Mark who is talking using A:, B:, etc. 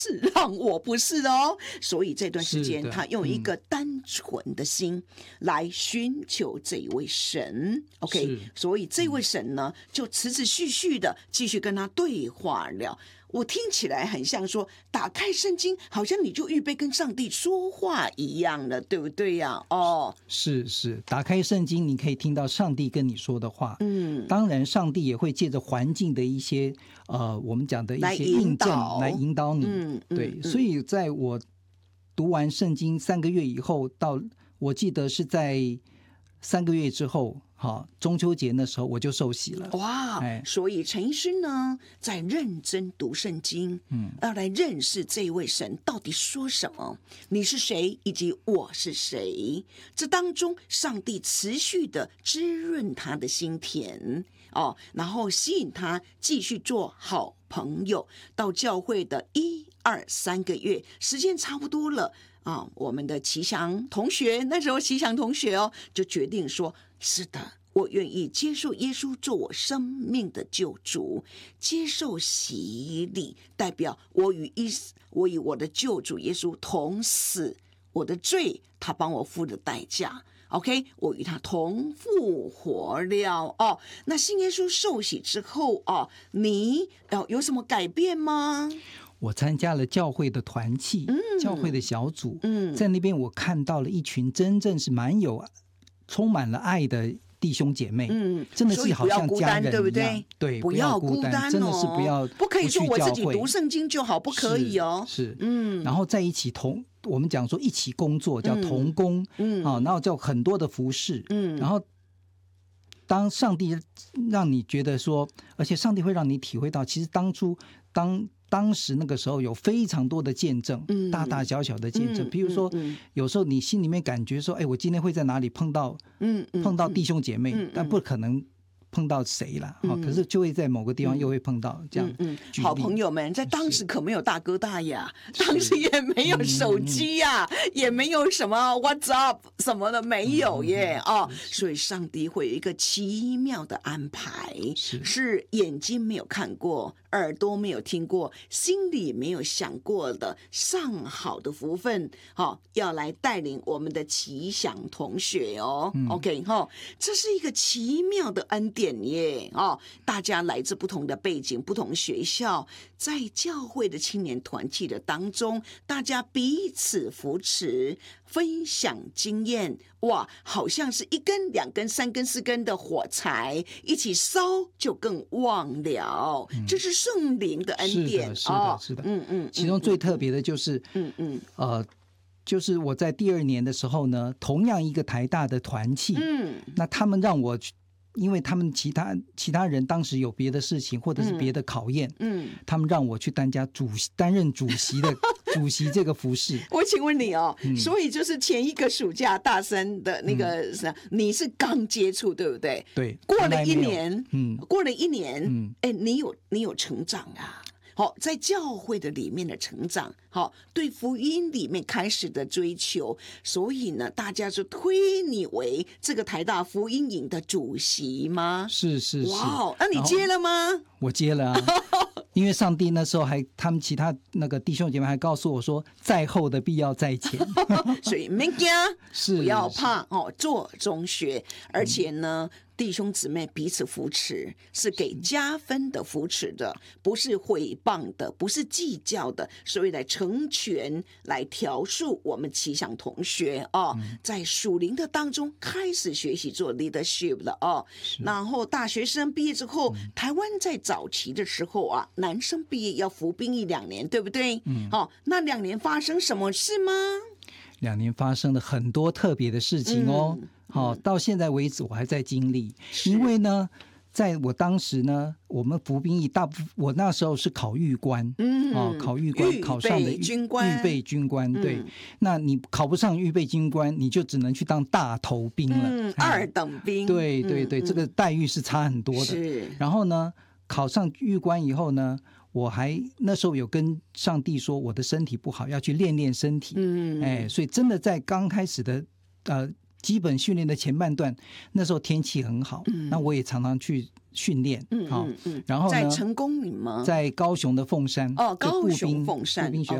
A: 是让我不是哦。所以这段时间，
B: 是的
A: 他用一个单纯的心来寻求这一位神。OK，
B: 是
A: 所以这位神呢，就持持续续的继续跟他对话了。我听起来很像说，打开圣经，好像你就预备跟上帝说话一样了，对不对呀？哦，
B: 是，打开圣经，你可以听到上帝跟你说的话。当然，上帝也会借着环境的一些我们讲的一些印证来引导你。对，所以在我读完圣经3个月以后，到我记得是在3个月之后，中秋节那时候我就受洗了。
A: 哇！所以陈医师呢，在认真读圣经，要来认识这位神到底说什么，你是谁，以及我是谁。这当中，上帝持续的滋润他的心田然后吸引他继续做好朋友。到教会的1、2、3个月，时间差不多了。我们的奇祥同学，那时候奇祥同学就决定说，是的，我愿意接受耶稣做我生命的救主，接受洗礼，代表我与我的救主耶稣同死，我的罪他帮我付的代价。OK， 我与他同复活了那信耶稣受洗之后你有什么改变吗？
B: 我参加了教会的团契，教会的小组，在那边我看到了一群真正是充满了爱的弟兄姐妹，真的是好像家人一样，
A: 对不对？
B: 对，
A: 不要孤单
B: 真的是不
A: 可以说我自己读圣经就好，不可以
B: 是，然后在一起我们讲说一起工作叫同工，然后叫很多的服事，然后当上帝让你觉得说，而且上帝会让你体会到，其实当时那个时候有非常多的见证，大大小小的见证，比如说有时候你心里面感觉说，我今天会在哪里碰到弟兄姐妹，但不可能碰到谁啦，可是就会在某个地方又会碰到这样。
A: 好朋友们，在当时可没有大哥大呀，当时也没有手机呀，也没有什么 WhatsApp 什么的，没有耶所以上帝会有一个奇妙的安排，是眼睛没有看过，耳朵没有听过，心里没有想过的上好的福分要来带领我们的奇祥同学OK 这是一个奇妙的恩典耶大家来自不同的背景，不同学校，在教会的青年团契的当中，大家彼此扶持，分享经验，哇，好像是1根、2根、3根、4根的火柴一起烧就更旺了，这是圣灵的恩典。
B: 是的，其中最特别的就是就是我在第2年的时候呢，同样一个台大的团契，那他们让我去，因为他们其他人当时有别的事情或者是别的考验，他们让我去担任主席的主席这个服事。
A: 我请问你所以就是前一个暑假大3的那个你是刚接触对不对？
B: 对，
A: 过了1年，过了1年，你有成长啊。在教会的里面的成长，对福音里面开始的追求，所以呢，大家就推你为这个台大福音营的主席吗？
B: 是，
A: 哇，那你接了吗？
B: 我接了因为上帝那时候他们其他那个弟兄姐妹还告诉我说，在后的必要在前
A: 所以别怕，不要怕做中学，而且呢弟兄姊妹彼此扶持，是给加分的扶持的，不是毁谤的，不是计较的，所以来成全，来调述我们奇祥同学在属灵的当中开始学习做 leadership 了然后大学生毕业之后，台湾在早期的时候男生毕业要服兵役2年，对不对？那2年发生什么事吗
B: ？2年发生了很多特别的事情到现在为止我还在经历，因为呢在我当时呢，我们服兵役我那时候是考预官，考预官，考上的预备军官，对，那你考不上预备军官，你就只能去当大头兵了
A: ，2等兵，
B: 对，这个待遇是差很多的。
A: 是，
B: 然后呢，考上预官以后呢，我那时候有跟上帝说，我的身体不好，要去练练身体，所以真的在刚开始的基本训练的前半段，那时候天气很好，那我也常常去训练，然后呢，
A: 在成功岭吗？
B: 在高雄的凤山，
A: 高雄凤山
B: 步兵学校。